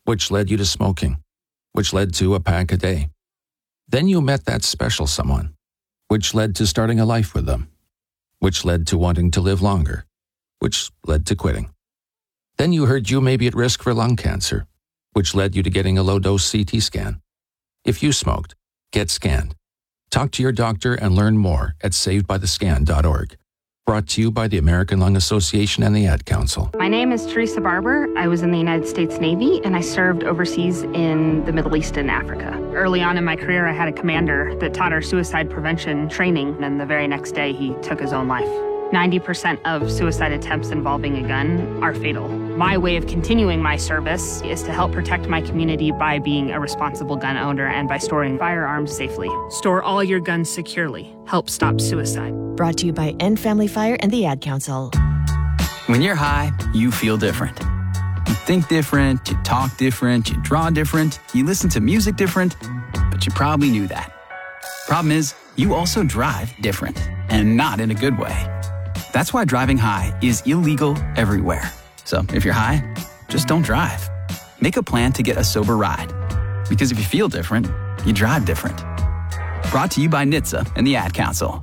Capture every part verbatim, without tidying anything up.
which led you to smoking, which led to a pack a day. Then you met that special someone, which led to starting a life with them, which led to wanting to live longer, which led to quitting. Then you heard you may be at risk for lung cancer, which led you to getting a low-dose C T scan. If you smoked, get scanned. Talk to your doctor and learn more at saved by the scan dot org. Brought to you by the American Lung Association and the Ad Council. My name is Teresa Barber. I was in the United States Navy, and I served overseas in the Middle East and Africa. Early on in my career, I had a commander that taught our suicide prevention training, and the very next day, he took his own life. ninety percent of suicide attempts involving a gun are fatal. My way of continuing my service is to help protect my community by being a responsible gun owner and by storing firearms safely. Store all your guns securely. Help stop suicide. Brought to you by End Family Fire and the Ad Council. When you're high, you feel different. You think different, you talk different, you draw different, you listen to music different, but you probably knew that. Problem is, you also drive different, and not in a good way. That's why driving high is illegal everywhere. So if you're high, just don't drive. Make a plan to get a sober ride. Because if you feel different, you drive different. Brought to you by N H T S A and the Ad Council.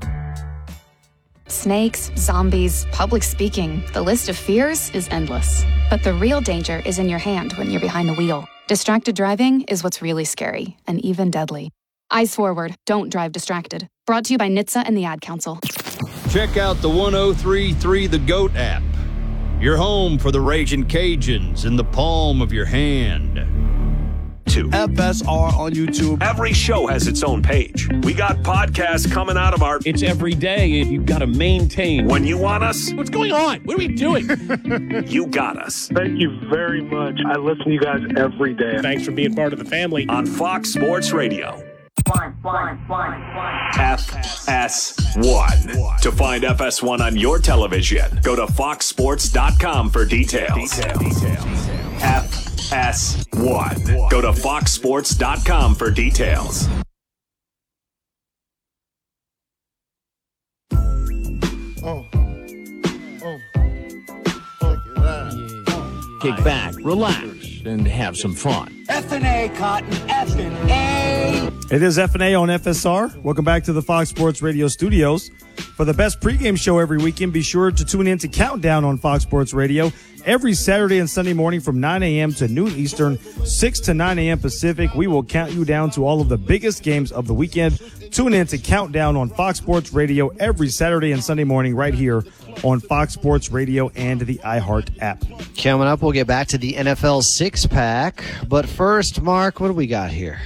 Snakes, zombies, public speaking. The list of fears is endless. But the real danger is in your hand when you're behind the wheel. Distracted driving is what's really scary and even deadly. Eyes forward. Don't drive distracted. Brought to you by N H T S A and the Ad Council. Check out the one oh three point three The GOAT app. Your home for the Ragin' Cajuns in the palm of your hand. F S R on YouTube. Every show has its own page. We got podcasts coming out of our... It's every day, and you've got to maintain. When you want us... What's going on? What are we doing? You got us. Thank you very much. I listen to you guys every day. Thanks for being part of the family. On Fox Sports Radio. One, one, one, one. F S one. To find F S one on your television, go to fox sports dot com for details. Details. Details. F S one. Go to fox sports dot com for details. Oh. Oh. Oh. Kick back, relax, and have some fun. F and A, Cotton. F and A. It is F and A on F S R. Welcome back to the Fox Sports Radio studios. For the best pregame show every weekend, be sure to tune in to Countdown on Fox Sports Radio every Saturday and Sunday morning from nine a.m. to noon Eastern, six to nine a.m. Pacific. We will count you down to all of the biggest games of the weekend. Tune in to Countdown on Fox Sports Radio every Saturday and Sunday morning right here on Fox Sports Radio and the iHeart app. Coming up, we'll get back to the N F L six-pack. But first, Mark, what do we got here?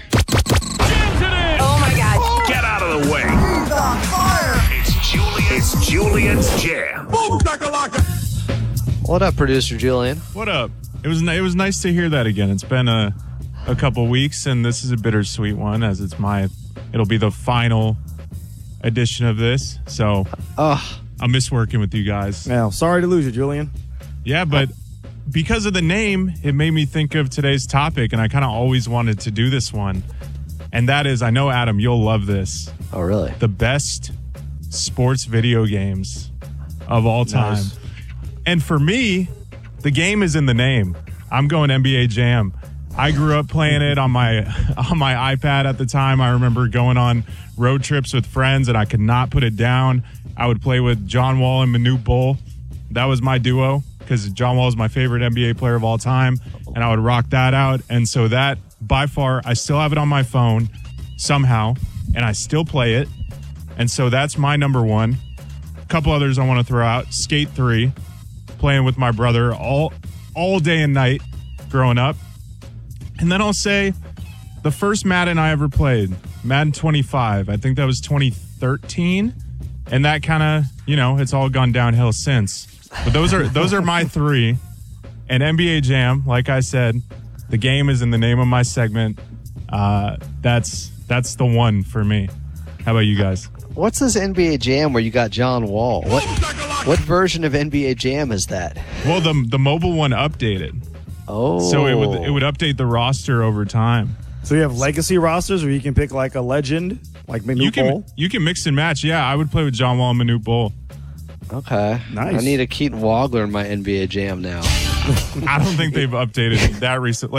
Oh, my God. Get out of the way. He's on fire. It's Julian. It's Julian's Jam. Boom, shakalaka. What up, producer Julian? What up? It was it was nice to hear that again. It's been a a couple weeks, and this is a bittersweet one, as it's my it'll be the final edition of this. So oh. I miss working with you guys. Now, sorry to lose you, Julian. Yeah, but because of the name, it made me think of today's topic, and I kind of always wanted to do this one. And that is, I know, Adam, you'll love this. Oh, really? The best sports video games of all time. Nice. And for me, the game is in the name. I'm going N B A Jam. I grew up playing it on my on my iPad at the time. I remember going on road trips with friends, and I could not put it down. I would play with John Wall and Manute Bol. That was my duo, because John Wall is my favorite N B A player of all time, and I would rock that out. And so that, by far, I still have it on my phone somehow, and I still play it. And so that's my number one. A couple others I want to throw out. Skate three, playing with my brother all all day and night growing up. And then I'll say the first Madden I ever played, Madden twenty-five. I think that was twenty thirteen. And that kind of, you know, it's all gone downhill since. But those are those are my three. And N B A Jam, like I said, the game is in the name of my segment. Uh, that's that's the one for me. How about you guys? What's this N B A Jam where you got John Wall? What what version of N B A Jam is that? Well, the the mobile one updated. Oh. So it would it would update the roster over time. So you have legacy rosters where you can pick like a legend, like Manute you can, Bol? You can mix and match. Yeah, I would play with John Wall and Manute Bol. Okay. Nice. I need a Keaton Wagler in my N B A Jam now. I don't think they've updated that recently.